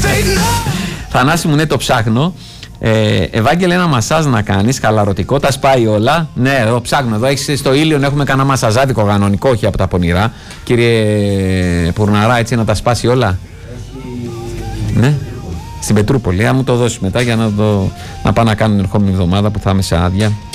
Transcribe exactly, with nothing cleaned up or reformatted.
Θανάση μου, ναι, το ψάχνω. Ε, Ευάγγελε, ένα μασάζ να κάνεις, χαλαρωτικό, τα σπάει όλα. Ναι, εδώ ψάχνω. Εδώ έχεις στο Ήλιον, έχουμε κανένα μασαζάδικο κανονικό, όχι από τα πονηρά. Κύριε Πουρναρά, έτσι να τα σπάσει όλα. Έχει... Ναι, στην Πετρούπολη. Αν μου το δώσει μετά για να, το... να πάω να κάνω την ερχόμενη εβδομάδα που θα είμαι σε άδεια.